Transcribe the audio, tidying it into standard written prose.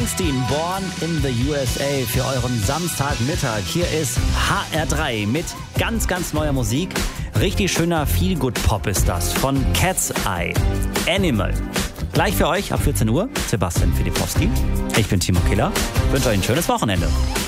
Springsteen, Born in the USA für euren Samstagmittag. Hier ist HR3 mit ganz, ganz neuer Musik. Richtig schöner Feel-Good-Pop ist das von Cat's Eye. Animal. Gleich für euch ab 14 Uhr, Sebastian Filipowski. Ich bin Timo Killer. Wünsche euch ein schönes Wochenende.